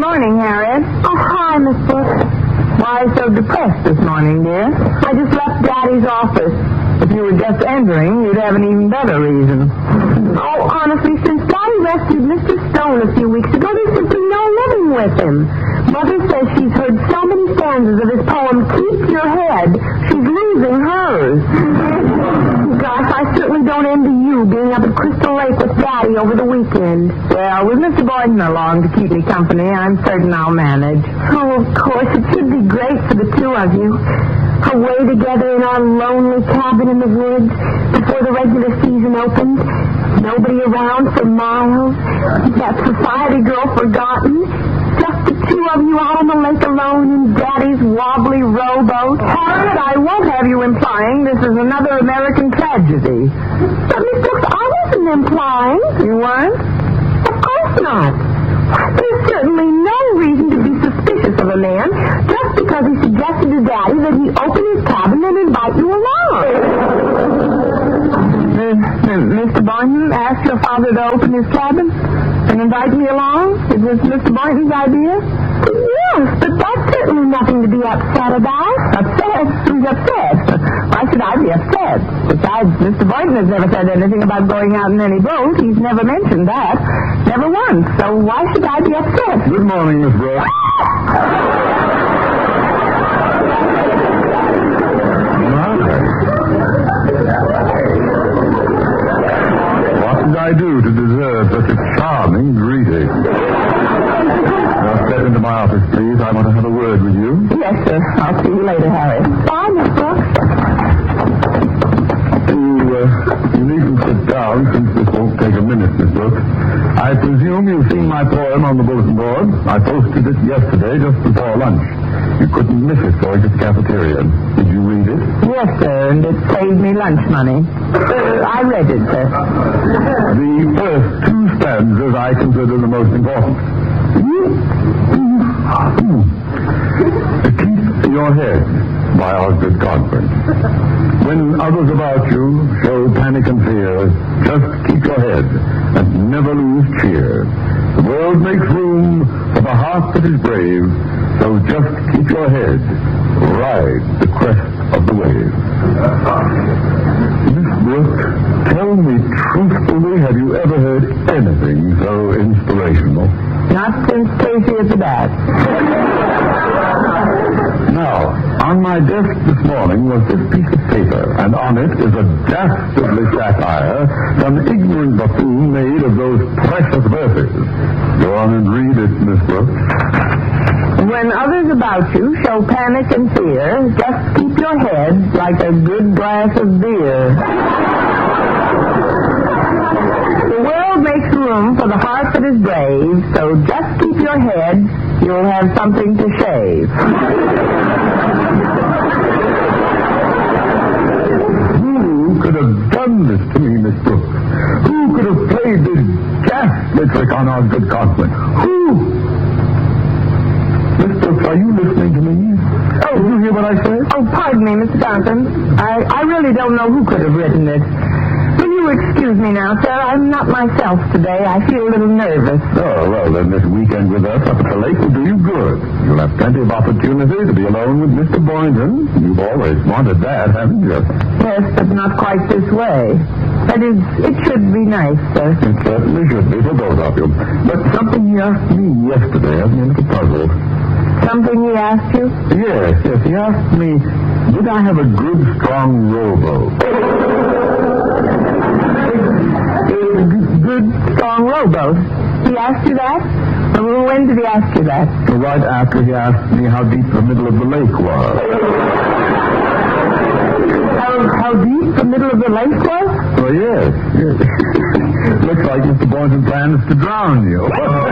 morning, Harriet. Oh, hi, Miss Brooks. Why so depressed this morning, dear? I just left Daddy's office. If you were just entering, you'd have an even better reason. Oh, honestly, since Daddy rescued Mr. Stone a few weeks ago, there's simply no living with him. Mother says she's heard so many stanzas of his poem, Keep Your Head. She's losing hers. Gosh, I certainly don't envy you being up at Crystal Lake with Daddy over the weekend. Well, with Mr. Boynton along to keep me company, I'm certain I'll manage. Oh, of course, it should be great for the two of you. Away together in our lonely cabin in the woods before the regular season opens. Nobody around for miles. That society girl forgotten. Just the two of you out on the lake alone in Daddy's wobbly rowboat. Harriet, I won't have you implying this is another American tragedy. But, Miss Brooks, I wasn't implying. You weren't? Of course not. There's certainly no reason to be suspicious of a man just because he suggested to Daddy that he open his cabin and invite you along. Mr. Boynton asked your father to open his cabin and invite me along? Is this Mr. Boynton's idea? Yes, but that's certainly nothing to be upset about. Upset? Who's upset? Why should I be upset? Besides, Mr. Boynton has never said anything about going out in any boat. He's never mentioned that. Never once. So why should I be upset? Good morning, Miss Brooks. What did I do to deserve such a charming greeting? Now step into my office, please. I want to have a word with you. Yes, sir. I'll see you later, Harry. Bye, Miss Brooks. You needn't sit down since this won't take a minute, Miss Brooks. I presume you've seen my poem on the bulletin board. I posted it yesterday just before lunch. You couldn't miss it going to the cafeteria. Did you read it? Yes, sir, and it saved me lunch money. I read it, sir. The first two stanzas I consider the most important. Keep your head by Osgood Conference. When others about you show panic and fear, just keep your head and never lose cheer. The world makes room for the heart that is brave, so just keep your head. Ride the crest of the wave. Miss Brooks, tell me truthfully, have you ever heard anything so inspirational? Not since Casey at the bat. Now, on my desk this morning was this piece of paper, and on it is a dastardly satire some ignorant buffoon made of those precious verses. Go on and read it, Miss Brooks. When others about you show panic and fear, just keep your head like a good glass of beer. The world makes room for the heart that is brave, so just keep your head. You'll have something to shave. Who could have done this to me, Miss Brooks? Who could have played this ghastly trick on our good Conklin? Who? Miss Brooks, are you listening to me? Oh, did you hear what I said? Oh, pardon me, Mr. Conklin. I really don't know who could have written it. Will you excuse me now, sir? I'm not myself today. I feel a little nervous. Oh, well, then this weekend with us up at the lake will do you good. You'll have plenty of opportunity to be alone with Mr. Boynton. You've always wanted that, haven't you? Yes, but not quite this way. That is, it should be nice, sir. It certainly should be for both of you. But something he asked me yesterday has me a little puzzled. Something he asked you? Yes. He asked me, did I have a good, strong rowboat? Good, strong rowboat. He asked you that? When did he ask you that? Right after he asked me how deep the middle of the lake was. How deep the middle of the lake was? Oh, yes. Looks like Mr. Boynton plans to drown you.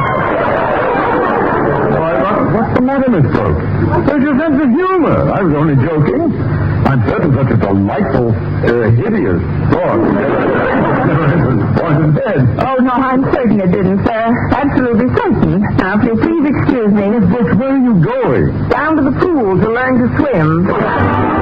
What's the matter, Miss Brooks? There's your sense of humor. I was only joking. I'm certain such a delightful, hideous thought. Boynton's dead. Oh, no, I'm certain it didn't, sir. Absolutely certain. Now, if you'll please excuse me. Miss Brooks, where are you going? Down to the pool to learn to swim.